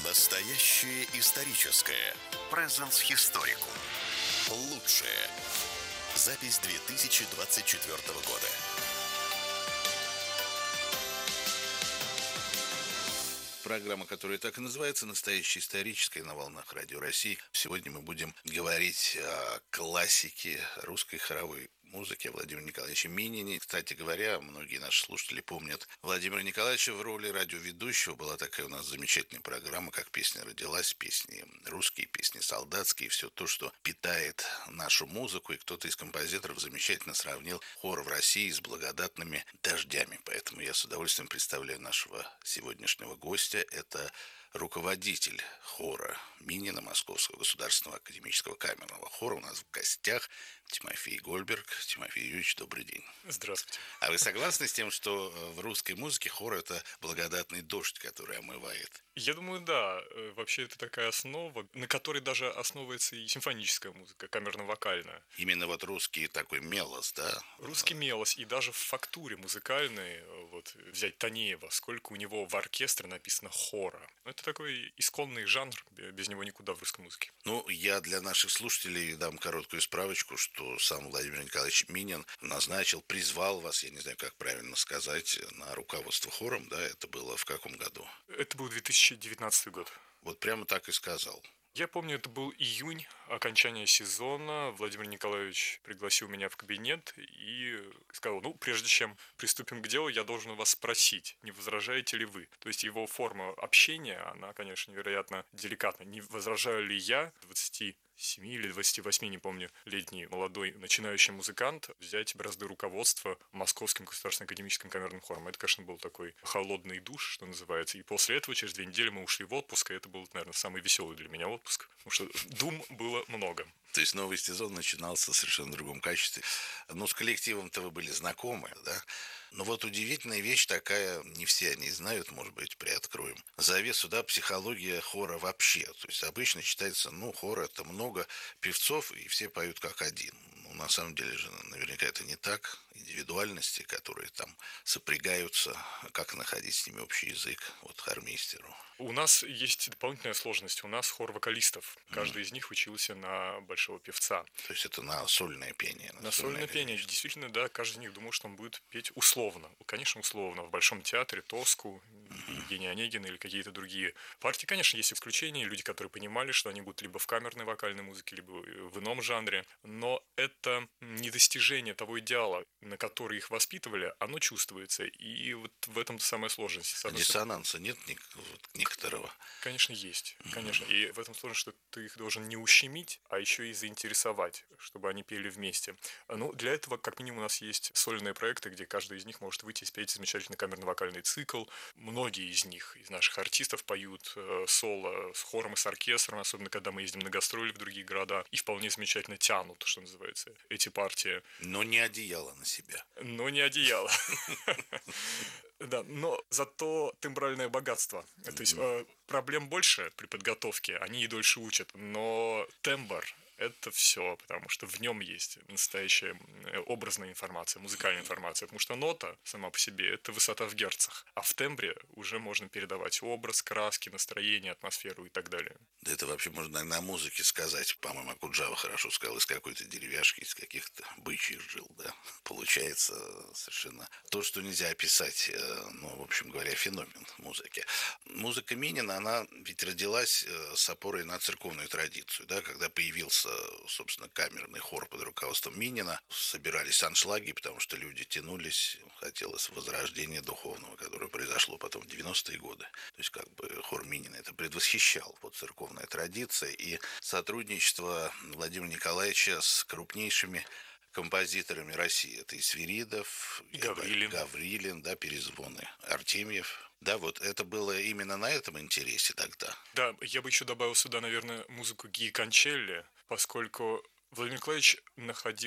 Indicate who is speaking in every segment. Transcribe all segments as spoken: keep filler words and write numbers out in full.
Speaker 1: Настоящее историческое. Presence Historicum. Лучшее. Запись две тысячи двадцать четвёртого года.
Speaker 2: Программа, которая так и называется, «Настоящая историческая» на волнах Радио России. Сегодня мы будем говорить о классике русской хоровой музыки, о Владимире Николаевиче Минине. Кстати говоря, многие наши слушатели помнят Владимира Николаевича в роли радиоведущего. Была такая у нас замечательная программа, как «Песня родилась», песни русские, песни солдатские, все то, что питает нашу музыку. И кто-то из композиторов замечательно сравнил хор в России с благодатными дождями. Поэтому я с удовольствием представляю нашего сегодняшнего гостя. Это руководитель хора Минина Московского государственного академического камерного хора. У нас в гостях Тимофей Гольберг. Тимофей Юрьевич, добрый день.
Speaker 3: Здравствуйте.
Speaker 2: А вы согласны с тем, что в русской музыке хор – это благодатный дождь, который омывает?
Speaker 3: Я думаю, да. Вообще это такая основа, на которой даже основывается и симфоническая музыка, камерно-вокальная.
Speaker 2: Именно вот русский такой мелос, да?
Speaker 3: Русский мелос, и даже в фактуре музыкальной, вот взять Танеева, сколько у него в оркестре написано хора. Это такой исконный жанр, без него никуда в русской музыке.
Speaker 2: Ну, я для наших слушателей дам короткую справочку, что сам Владимир Николаевич Минин назначил, призвал вас, я не знаю, как правильно сказать, на руководство хором, да, это было в каком году?
Speaker 3: Это был две тысячи девятнадцатый год.
Speaker 2: Вот прямо так и сказал.
Speaker 3: Я помню, это был июнь, окончание сезона. Владимир Николаевич пригласил меня в кабинет и сказал: ну, прежде чем приступим к делу, я должен вас спросить, не возражаете ли вы? То есть его форма общения, она, конечно, невероятно деликатна. Не возражаю ли я, двадцати семи или двадцати восьми, не помню, летний молодой начинающий музыкант, взять бразды руководства Московским государственным академическим камерным хором? Это, конечно, был такой холодный душ, что называется. И после этого, через две недели, мы ушли в отпуск, и это был, наверное, самый веселый для меня отпуск, потому что дум было много.
Speaker 2: То есть новый сезон начинался в совершенно другом качестве. Ну, с коллективом-то вы были знакомы, да? Но вот удивительная вещь такая, не все они знают, может быть, приоткроем. Завесу, да, психология хора вообще. То есть обычно считается, ну, хор — это много певцов, и все поют как один. Ну, на самом деле же наверняка это не так. Индивидуальности, которые там сопрягаются, как находить с ними общий язык, вот хормейстеру.
Speaker 3: У нас есть дополнительная сложность. У нас хор вокалистов. Каждый mm. из них учился на большого певца.
Speaker 2: То есть это на сольное пение?
Speaker 3: На, на сольное пение. Конечно. Действительно, да, каждый из них думал, что он будет петь условно. Конечно, условно. В Большом театре Тоску, mm-hmm. Евгения Онегина или какие-то другие партии. Конечно, есть исключения. Люди, которые понимали, что они будут либо в камерной вокальной музыке, либо в ином жанре. Но это недостижение того идеала, на который их воспитывали, оно чувствуется. И вот в этом-то самая сложность.
Speaker 2: Диссонанса нет некоторого?
Speaker 3: Конечно, есть. Конечно. И в этом сложность, что ты их должен не ущемить, а еще и заинтересовать, чтобы они пели вместе. Ну, для этого, как минимум, у нас есть сольные проекты, где каждый из них может выйти и спеть замечательный камерно-вокальный цикл. Многие из них, из наших артистов, поют э, соло с хором и с оркестром, особенно когда мы ездим на гастроли в другие города, и вполне замечательно тянут, что называется, эти партии.
Speaker 2: Но не одеяло на себя.
Speaker 3: Но не одеяло. Да, но зато тембральное богатство. То есть э, проблем больше при подготовке, они и дольше учат, но тембр — это все, потому что в нем есть настоящая образная информация, музыкальная информация, потому что нота сама по себе — это высота в герцах, а в тембре уже можно передавать образ, краски, настроение, атмосферу и так далее.
Speaker 2: Да это вообще можно на музыке сказать. По-моему, Акуджава хорошо сказал, из какой-то деревяшки, из каких-то бычьих жил, да. Получается совершенно то, что нельзя описать, ну, в общем говоря, феномен музыки. Музыка Минина, она ведь родилась с опорой на церковную традицию, да, когда появился, собственно, камерный хор под руководством Минина, собирались аншлаги, потому что люди тянулись, хотелось возрождения духовного, которое произошло потом в девяностые годы. То есть как бы хор Минина это предвосхищал, вот церковная традиция и сотрудничество Владимира Николаевича с крупнейшими композиторами России. Это и Свиридов,
Speaker 3: и Гаврилин,
Speaker 2: Гаврилин, да, перезвоны, Артемьев. Да, вот это было именно на этом интересе тогда.
Speaker 3: Да, я бы еще добавил сюда, наверное, музыку Гии Кончелли, поскольку Владимир Николаевич находил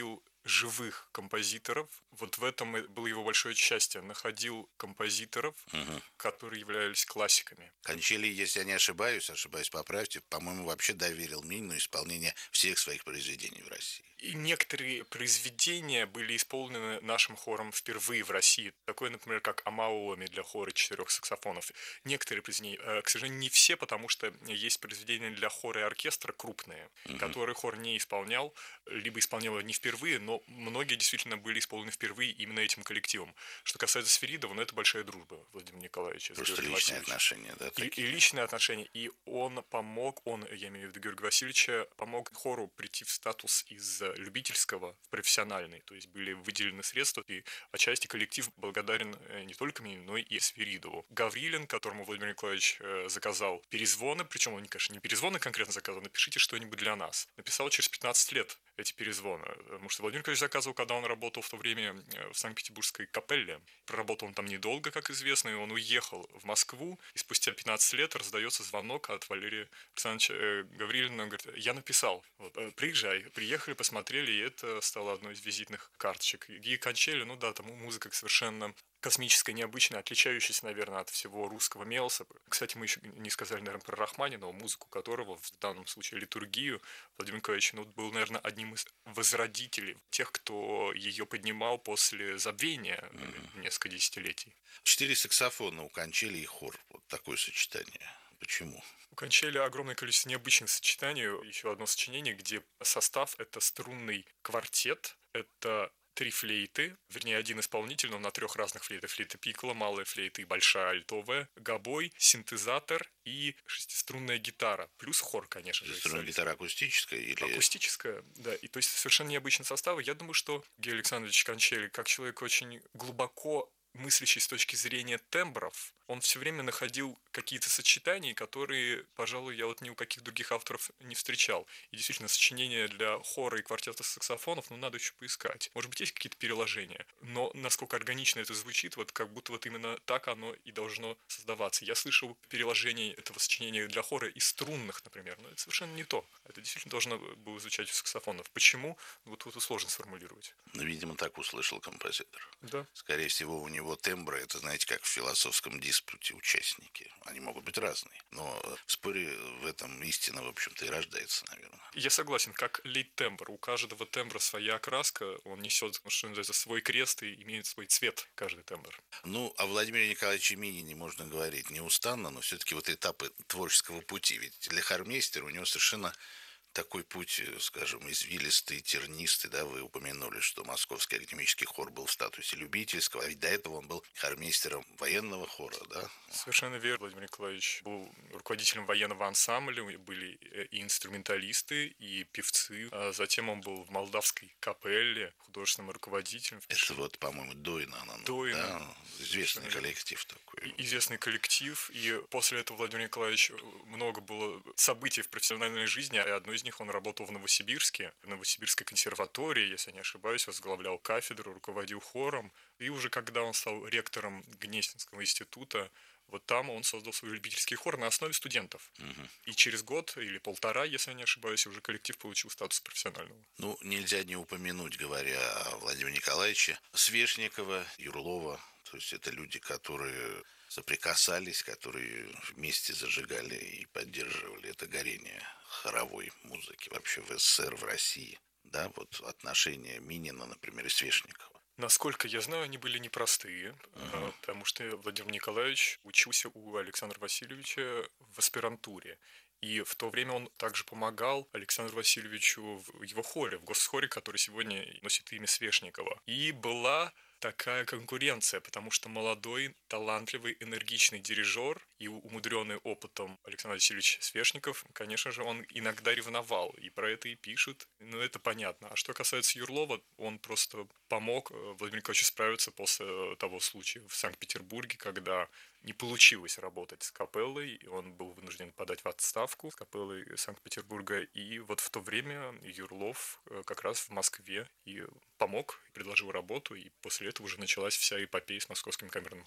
Speaker 3: живых композиторов. Вот в этом и было его большое счастье. Находил композиторов,
Speaker 2: Мгм.
Speaker 3: которые являлись классиками.
Speaker 2: Кончели, если я не ошибаюсь, ошибаюсь, поправьте, по-моему, вообще доверил Минину исполнение всех своих произведений в России.
Speaker 3: И некоторые произведения были исполнены нашим хором впервые в России. Такое, например, как «Амаоми» для хора четырех саксофонов. Некоторые произведения, э, к сожалению, не все, потому что есть произведения для хора и оркестра крупные,
Speaker 2: Мгм.
Speaker 3: которые хор не исполнял, либо исполнял не впервые, но многие действительно были исполнены впервые именно этим коллективом. Что касается Сферидова, ну это большая дружба Владимира Николаевича с
Speaker 2: Просто
Speaker 3: Георгием
Speaker 2: личные
Speaker 3: Васильевичем.
Speaker 2: отношения, да,
Speaker 3: И, и
Speaker 2: такие.
Speaker 3: личные отношения. И он помог, он, я имею в виду Георгия Васильевича, помог хору прийти в статус из любительского в профессиональный. То есть были выделены средства, и отчасти коллектив благодарен э, не только мне, но и Сверидову. Гаврилин, которому Владимир Николаевич э, заказал перезвоны, причем он, конечно, не перезвоны конкретно заказывал, напишите что-нибудь для нас. Написал через пятнадцать лет эти перезвоны. Потому что Владимир Николаевич заказывал, когда он работал в то время э, в Санкт-Петербургской капелле. Проработал он там недолго, как известно, и он уехал в Москву, и спустя пятнадцать лет раздается звонок от Валерия Александровича э, Гаврилина. Он говорит, я написал, вот, э, приезжай. Приехали, посмотрели, и это стало одной из визитных карточек. И Кончели, ну да, там музыка совершенно космическая, необычная, отличающаяся, наверное, от всего русского мелса. Кстати, мы еще не сказали, наверное, про Рахманинова, музыку которого, в данном случае литургию, Владимир Николаевич ну, был, наверное, одним из возродителей, тех, кто ее поднимал после забвения mm-hmm. несколько десятилетий.
Speaker 2: Четыре саксофона у Кончели и хор. Вот такое сочетание. Почему?
Speaker 3: У Кончели огромное количество необычных сочетаний. Еще одно сочинение, где состав – это струнный квартет, это три флейты, вернее, один исполнитель, но на трех разных флейтах. Флейта пикколо, малая флейта и большая альтовая, гобой, синтезатор и шестиструнная гитара. Плюс хор, конечно же.
Speaker 2: Струнная гитара акустическая или...
Speaker 3: Акустическая, да. И то есть совершенно необычный состав. Я думаю, что Георгий Александрович Кончели, как человек очень глубоко мыслящий с точки зрения тембров, он все время находил какие-то сочетания, которые, пожалуй, я вот ни у каких других авторов не встречал. И действительно, сочинения для хора и квартета саксофонов, ну, надо еще поискать. Может быть, есть какие-то переложения. Но насколько органично это звучит, вот как будто вот именно так оно и должно создаваться. Я слышал переложение этого сочинения для хора из струнных, например, но это совершенно не то. Это действительно должно было звучать у саксофонов. Почему? Вот тут сложно сформулировать.
Speaker 2: Ну, видимо, так услышал композитор.
Speaker 3: Да.
Speaker 2: Скорее всего, у него тембры, это, знаете, как в философском диспуте участники. Они могут быть разные. Но в споре в этом истина, в общем-то, и рождается, наверное.
Speaker 3: Я согласен, как лейтембр. У каждого тембра своя окраска. Он несет, что называется, свой крест и имеет свой цвет, каждый тембр.
Speaker 2: Ну, о Владимире Николаевиче Минине можно говорить неустанно, но все-таки вот этапы творческого пути. Ведь для хормейстера у него совершенно такой путь, скажем, извилистый, тернистый, да, вы упомянули, что Московский академический хор был в статусе любительского, а ведь до этого он был хормейстером военного хора, да?
Speaker 3: Совершенно верно. Владимир Николаевич был руководителем военного ансамбля, были и инструменталисты, и певцы. А затем он был в молдавской капелле художественным руководителем.
Speaker 2: Это вот, по-моему, Дойна, она,
Speaker 3: Дойна.
Speaker 2: Да, известный коллектив такой.
Speaker 3: И, известный коллектив, и после этого Владимир Николаевич много было событий в профессиональной жизни, и одно из них он работал в Новосибирске, в Новосибирской консерватории, если я не ошибаюсь, возглавлял кафедру, руководил хором. И уже когда он стал ректором Гнесинского института, вот там он создал свой любительский хор на основе студентов.
Speaker 2: Угу.
Speaker 3: И через год или полтора, если я не ошибаюсь, уже коллектив получил статус профессионального.
Speaker 2: Ну, нельзя не упомянуть, говоря о Владимире Николаевиче, Свешникова, Юрлова. То есть это люди, которые соприкасались, которые вместе зажигали и поддерживали это горение хоровой музыки вообще в СССР, в России. Да, вот отношения Минина, например, и Свешникова.
Speaker 3: Насколько я знаю, они были непростые, uh-huh. потому что Владимир Николаевич учился у Александра Васильевича в аспирантуре. И в то время он также помогал Александру Васильевичу в его хоре, в госхоре, который сегодня носит имя Свешникова. И была такая конкуренция, потому что молодой, талантливый, энергичный дирижер и умудренный опытом Александр Васильевич Свешников, конечно же, он иногда ревновал, и про это и пишут, но это понятно. А что касается Юрлова, он просто помог Владимиру Николаевичу справиться после того случая в Санкт-Петербурге, когда не получилось работать с капеллой, и он был вынужден подать в отставку с капеллой Санкт-Петербурга, и вот в то время Юрлов как раз в Москве и помог, предложил работу, и после этого уже началась вся эпопея с Московским камерным хором.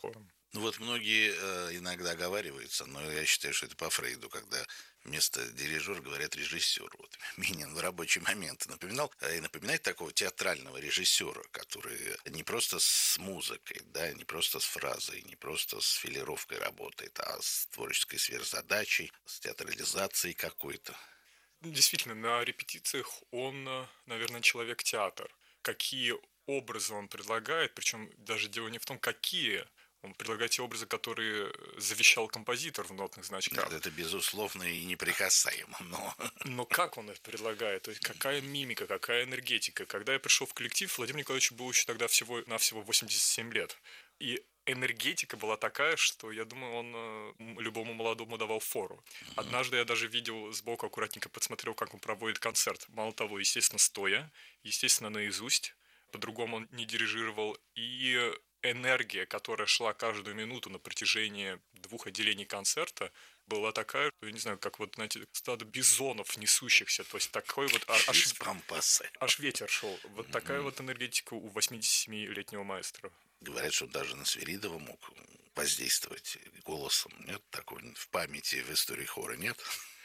Speaker 2: Ну вот многие э, иногда оговариваются, но я считаю, что это по Фрейду, когда вместо дирижера говорят режиссер. Вот Минин в рабочий момент напоминал, э, и напоминает такого театрального режиссера, который не просто с музыкой, да, не просто с фразой, не просто с филировкой работает, а с творческой сверхзадачей, с театрализацией какой-то.
Speaker 3: Действительно, на репетициях он, э, наверное, человек-театр. Какие образы он предлагает, причем даже дело не в том, какие. Он предлагает те образы, которые завещал композитор в нотных значках.
Speaker 2: Нет, это безусловно и неприкасаемо, но
Speaker 3: Но как он это предлагает? То есть какая мимика, какая энергетика? Когда я пришел в коллектив, Владимир Николаевич был еще тогда всего-навсего восемьдесят семь лет. И энергетика была такая, что, я думаю, он э, м, любому молодому давал фору. Однажды я даже видел сбоку, аккуратненько подсмотрел, как он проводит концерт. Мало того, естественно, стоя, естественно, наизусть. По-другому он не дирижировал. И энергия, которая шла каждую минуту на протяжении двух отделений концерта, была такая, я не знаю, как вот, знаете, стадо бизонов несущихся, то есть такой вот, а- аж,
Speaker 2: из пампасы.
Speaker 3: аж ветер шел. Вот такая вот энергетика у восьмидесятисемилетнего маэстро.
Speaker 2: Говорят, что даже на Свиридова мог воздействовать голосом. Нет такого в памяти, в истории хора нет?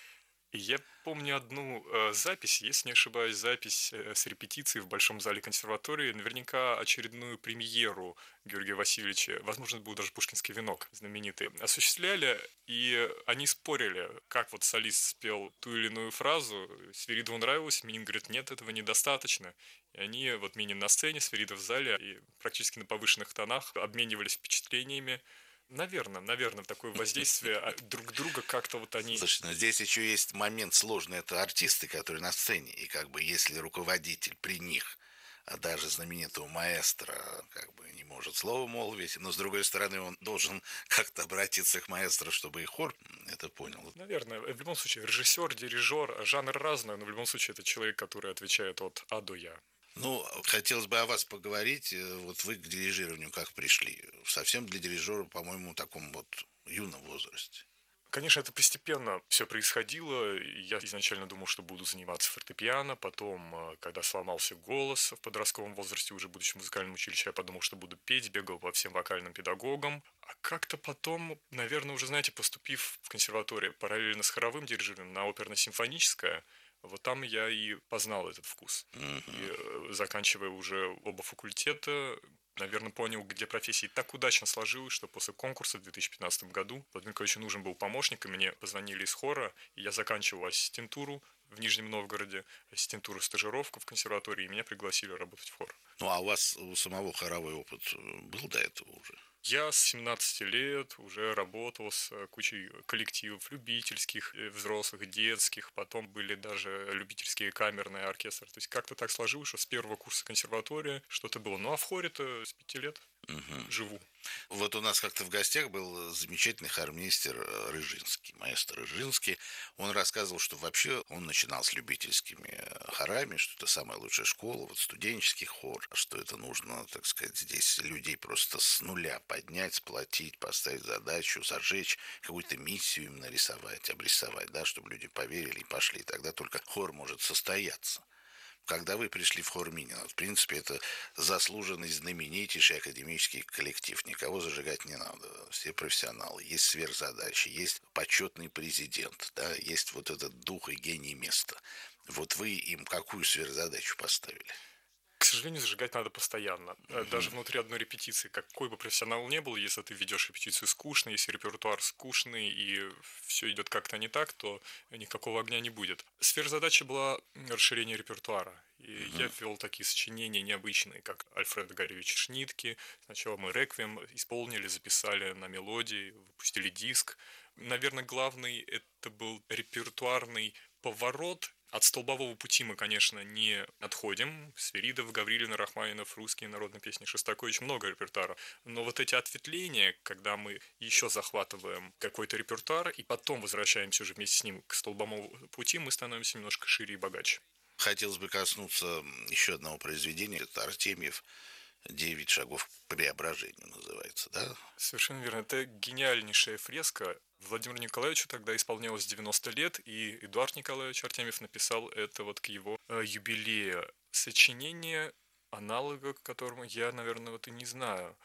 Speaker 3: И я помню одну э, запись, если не ошибаюсь, запись э, с репетиции в Большом зале консерватории, наверняка очередную премьеру Георгия Васильевича, возможно, это был даже «Пушкинский венок» знаменитый, осуществляли, и они спорили, как вот солист спел ту или иную фразу. Свиридову нравилось, Минин говорит, нет, этого недостаточно. И они, вот Минин на сцене, Свиридов в зале, и практически на повышенных тонах обменивались впечатлениями. Наверное, наверное, такое воздействие а, друг друга как-то вот они...
Speaker 2: Слушай, но здесь еще есть момент сложный. Это артисты, которые на сцене. И как бы если руководитель при них, а даже знаменитого маэстро, как бы не может слова молвить, но с другой стороны он должен как-то обратиться к маэстро, чтобы и хор это понял.
Speaker 3: Наверное, в любом случае, режиссер, дирижер, жанр разный, но в любом случае это человек, который отвечает от А до Я.
Speaker 2: Ну, хотелось бы о вас поговорить. Э, Вот вы к дирижированию как пришли? Совсем для дирижера, по-моему, в таком вот юном возрасте.
Speaker 3: Конечно, это постепенно все происходило. Я изначально думал, что буду заниматься фортепиано. Потом, э, когда сломался голос в подростковом возрасте, уже будучи в музыкальном училище, я подумал, что буду петь, бегал по всем вокальным педагогам. А как-то потом, наверное, уже, знаете, поступив в консерваторию параллельно с хоровым дирижированием на оперно-симфоническое, вот там я и познал этот вкус. И э, заканчивая уже оба факультета, наверное, понял, где профессии так удачно сложилось, что после конкурса в две тысячи пятнадцатом году Владимиру Николаевичу нужен был помощник, и мне позвонили из хора, и я заканчивал ассистентуру в Нижнем Новгороде, ассистентуру стажировку в консерватории, и меня пригласили работать в хор.
Speaker 2: Ну, а у вас у самого хоровой опыт э, был до этого уже?
Speaker 3: Я с семнадцати лет уже работал с кучей коллективов любительских, э, взрослых, детских, потом были даже любительские камерные оркестры. То есть как-то так сложилось, что с первого курса консерватории что-то было. Ну а в хоре-то с пяти лет
Speaker 2: Мгм.
Speaker 3: живу.
Speaker 2: Вот у нас как-то в гостях был замечательный хормейстер э, Рыжинский, маэстро Рыжинский. Он рассказывал, что вообще он начинал с любительскими э, хорами, что это самая лучшая школа, вот студенческий хор, что это нужно, так сказать, здесь людей просто с нуля поднять, сплотить, поставить задачу, зажечь, какую-то миссию им нарисовать, обрисовать, да, чтобы люди поверили и пошли. И тогда только хор может состояться. Когда вы пришли в хор Минина, в принципе, это заслуженный, знаменитейший академический коллектив. Никого зажигать не надо. Все профессионалы. Есть сверхзадачи, есть почетный президент, да, есть вот этот дух и гений места. Вот вы им какую сверхзадачу поставили?
Speaker 3: К сожалению, зажигать надо постоянно. Э, Даже внутри одной репетиции, какой бы профессионал ни был, если ты ведешь репетицию скучно, если репертуар скучный и все идет как-то не так, то никакого огня не будет. Сверхзадача была расширение репертуара. И я ввел такие сочинения необычные, как Альфред Гарьевич Шнитке. Сначала мы реквием исполнили, записали на мелодии, выпустили диск. Наверное, главный это был репертуарный поворот. От столбового пути мы, конечно, не отходим. Свиридов, Гаврилин, Рахманинов, русские народные песни, Шостакович, много репертуара. Но вот эти ответвления, когда мы еще захватываем какой-то репертуар и потом возвращаемся уже вместе с ним к столбовому пути, мы становимся немножко шире и богаче.
Speaker 2: Хотелось бы коснуться еще одного произведения. Это Артемьев «Девять шагов к преображению» называется, да?
Speaker 3: Совершенно верно. Это гениальнейшая фреска. Владимиру Николаевичу тогда исполнялось девяносто лет, и Эдуард Николаевич Артемьев написал это вот к его э, юбилею. Сочинение, аналога к которому я, наверное, вот и не знаю.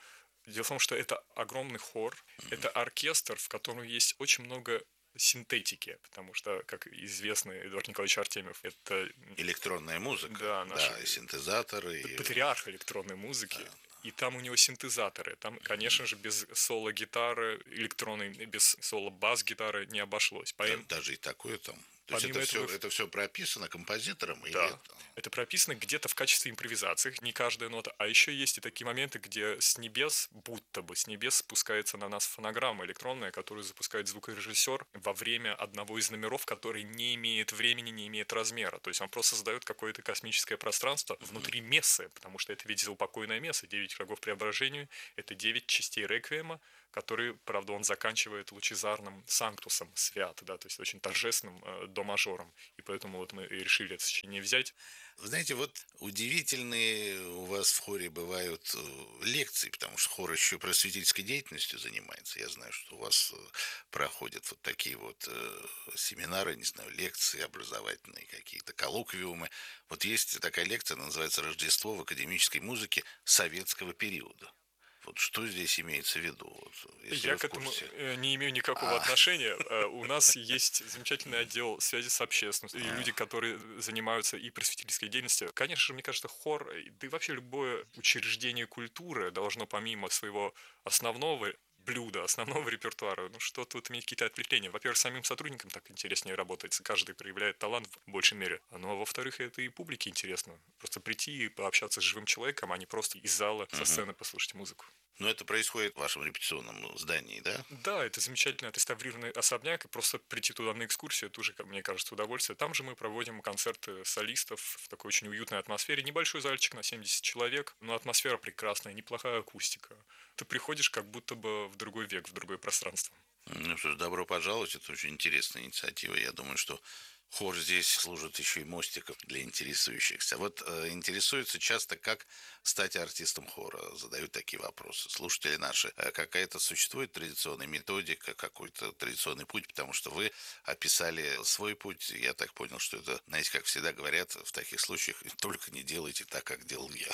Speaker 3: Дело в том, что это огромный хор, это оркестр, в котором есть очень много синтетики, потому что, как известно, Эдуард Николаевич Артемьев — это...
Speaker 2: Электронная музыка.
Speaker 3: Да, наш
Speaker 2: Да, и синтезаторы. И...
Speaker 3: патриарх электронной музыки. Да. И там у него синтезаторы. Там, конечно же, без соло-гитары электронной, без соло-бас-гитары не обошлось.
Speaker 2: Помимо... Да, даже и такое там. То есть это, этого... все, это все прописано композитором?
Speaker 3: Да,
Speaker 2: или это...
Speaker 3: это прописано где-то в качестве импровизации, не каждая нота. А еще есть и такие моменты, где с небес, будто бы с небес спускается на нас фонограмма электронная, которую запускает звукорежиссер во время одного из номеров, который не имеет времени, не имеет размера. То есть он просто создает какое-то космическое пространство внутри мессы, потому что это ведь заупокойное месса. Девять шагов преображению — это девять частей реквиема, который, правда, он заканчивает лучезарным санктусом, свят, да, то есть очень торжественным э, до-мажором. И поэтому вот мы и решили это сочинение взять.
Speaker 2: Вы знаете, вот удивительные у вас в хоре бывают лекции, потому что хор еще просветительской деятельностью занимается. Я знаю, что у вас проходят вот такие вот семинары, не знаю, лекции образовательные, какие-то коллоквиумы. Вот есть такая лекция, она называется «Рождество в академической музыке советского периода». Вот что здесь имеется в виду? Вот,
Speaker 3: я к этому не имею никакого а. отношения. У нас есть замечательный отдел связи с общественностью, и люди, которые занимаются и просветительской деятельностью. Конечно же, мне кажется, хор, да и вообще любое учреждение культуры должно помимо своего основного блюда, основного репертуара, ну что тут иметь какие-то отвлечения. Во-первых, самим сотрудникам так интереснее работать, каждый проявляет талант в большей мере. Ну а во-вторых, это и публике интересно. Просто прийти и пообщаться с живым человеком, а не просто из зала, со сцены послушать музыку.
Speaker 2: Но это происходит в вашем репетиционном здании, да?
Speaker 3: Да, это замечательно отреставрированный особняк, и просто прийти туда на экскурсию, это уже, мне кажется, удовольствие. Там же мы проводим концерты солистов в такой очень уютной атмосфере. Небольшой зальчик на семьдесят человек, но атмосфера прекрасная, неплохая акустика. Ты приходишь как будто бы в другой век, в другое пространство.
Speaker 2: Ну что ж, добро пожаловать, это очень интересная инициатива. Я думаю, что хор здесь служит еще и мостиком для интересующихся. Вот э, интересуются часто, как стать артистом хора. Задают такие вопросы. Слушатели наши, э, какая-то существует традиционная методика, какой-то традиционный путь, потому что вы описали свой путь. Я так понял, что это, знаете, как всегда говорят в таких случаях, только не делайте так, как делал я.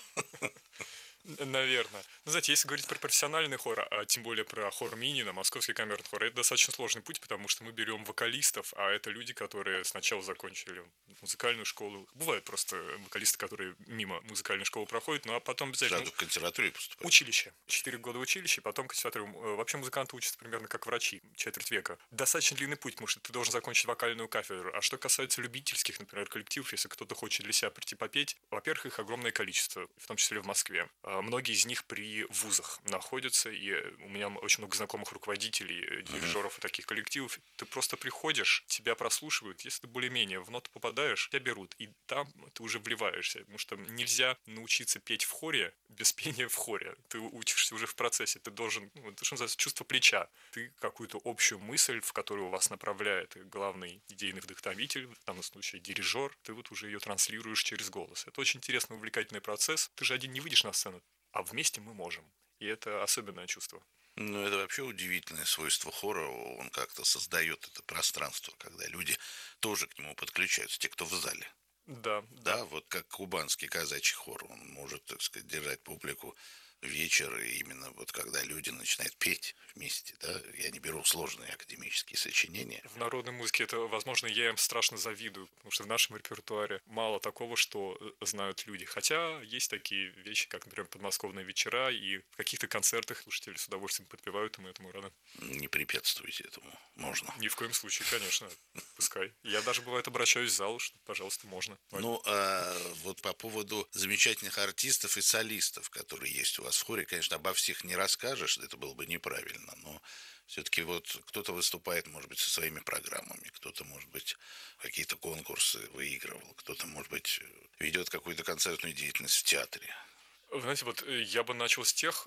Speaker 3: Наверное. Ну, знаете, если говорить про профессиональный хор, а тем более про хор Минина, Московский камерный хор, это достаточно сложный путь, потому что мы берем вокалистов, а это люди, которые сначала закончили музыкальную школу. Бывают просто вокалисты, которые мимо музыкальной школы проходят, ну а потом обязательно...
Speaker 2: Сразу в консерваторию поступают.
Speaker 3: Училище. Четыре года училища, потом консерваторию. Вообще музыканты учатся примерно как врачи, четверть века. Достаточно длинный путь, потому что ты должен закончить вокальную кафедру. А что касается любительских, например, коллективов, если кто-то хочет для себя прийти попеть, во-первых, их огромное количество, в том числе в Москве. Многие из них при вузах находятся, и у меня очень много знакомых руководителей, дирижеров и таких коллективов. Ты просто приходишь, тебя прослушивают, если ты более-менее в ноту попадаешь, тебя берут, и там ты уже вливаешься, потому что нельзя научиться петь в хоре без пения в хоре. Ты учишься уже в процессе, ты должен, ну, это что называется, чувство плеча. Ты какую-то общую мысль, в которую вас направляет главный идейный вдохновитель, в данном случае дирижер, ты вот уже ее транслируешь через голос. Это очень интересный, увлекательный процесс. Ты же один не выйдешь на сцену, а вместе мы можем. И это особенное чувство.
Speaker 2: Ну, это вообще удивительное свойство хора. Он как-то создает это пространство, когда люди тоже к нему подключаются, те, кто в зале.
Speaker 3: Да,
Speaker 2: да.
Speaker 3: Да,
Speaker 2: вот как кубанский казачий хор. Он может, так сказать, держать публику вечер, и именно вот когда люди начинают петь вместе, да, я не беру сложные академические сочинения.
Speaker 3: В народной музыке это, возможно, я им страшно завидую, потому что в нашем репертуаре мало такого, что знают люди. Хотя есть такие вещи, как, например, подмосковные вечера, и в каких-то концертах слушатели с удовольствием подпевают, и мы этому рады.
Speaker 2: Не препятствуйте этому, можно.
Speaker 3: Ни в коем случае, конечно, пускай. Я даже, бывает, обращаюсь в зал, что, пожалуйста, можно.
Speaker 2: Ну, а вот по поводу замечательных артистов и солистов, которые есть у вас в хоре, конечно, обо всех не расскажешь, это было бы неправильно, но все-таки вот кто-то выступает, может быть, со своими программами, кто-то, может быть, какие-то конкурсы выигрывал, кто-то, может быть, ведет какую-то концертную деятельность в театре.
Speaker 3: Знаете, вот я бы начал с тех,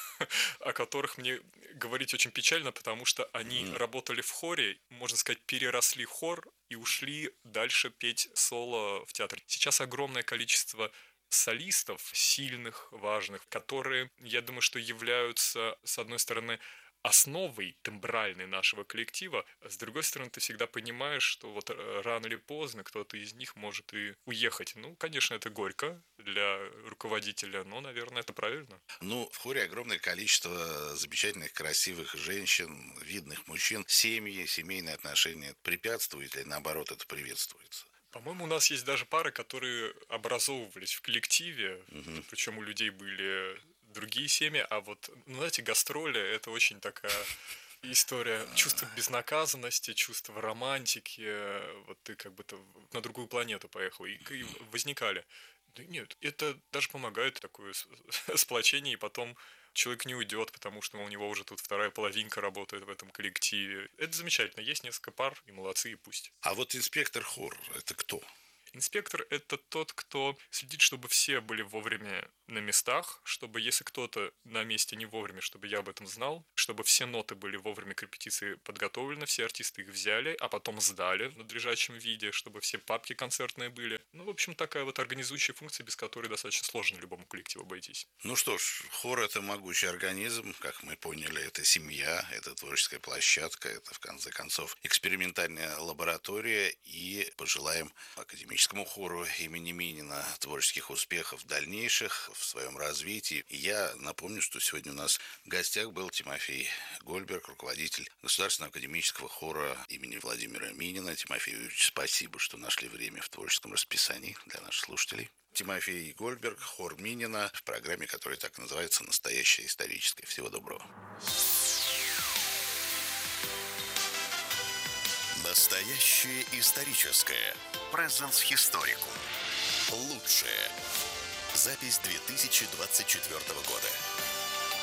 Speaker 3: о которых мне говорить очень печально, потому что они mm. работали в хоре, можно сказать, переросли хор и ушли дальше петь соло в театре. Сейчас огромное количество солистов, сильных, важных, которые, я думаю, что являются, с одной стороны, основой тембральной нашего коллектива. С другой стороны, ты всегда понимаешь, что вот рано или поздно кто-то из них может и уехать. Ну, конечно, это горько для руководителя, но, наверное, это правильно.
Speaker 2: Ну, в хоре огромное количество замечательных, красивых женщин, видных мужчин. Семьи, семейные отношения препятствуют или, наоборот, это приветствуется?
Speaker 3: По-моему, у нас есть даже пары, которые образовывались в коллективе, угу. Причем у людей были другие семьи, а вот, ну, знаете, гастроли — это очень такая история чувства безнаказанности, чувства романтики. Вот ты как будто на другую планету поехал, и, и возникали. Да нет, это даже помогает такое сплочение, и потом человек не уйдет, потому что у него уже тут вторая половинка работает в этом коллективе. Это замечательно. Есть несколько пар, и молодцы, и пусть.
Speaker 2: А вот инспектор хор — это кто?
Speaker 3: Инспектор — это тот, кто следит, чтобы все были вовремя на местах, чтобы если кто-то на месте не вовремя, чтобы я об этом знал, чтобы все ноты были вовремя к репетиции подготовлены, все артисты их взяли, а потом сдали в надлежащем виде, чтобы все папки концертные были. Ну, в общем, такая вот организующая функция, без которой достаточно сложно любому коллективу обойтись.
Speaker 2: Ну что ж, хор — это могучий организм, как мы поняли, это семья, это творческая площадка, это, в конце концов, экспериментальная лаборатория, и пожелаем академическому хору имени Минина творческих успехов дальнейших в своем развитии. И я напомню, что сегодня у нас в гостях был Тимофей Гольберг, руководитель Государственного академического хора имени Владимира Минина. Тимофей Юрьевич, спасибо, что нашли время в творческом расписании для наших слушателей. Тимофей Гольберг, хор Минина, в программе, которая так называется «Настоящая историческая». Всего доброго.
Speaker 1: Настоящее историческое. Presence Historicum. Лучшее. Запись две тысячи двадцать четвёртого года.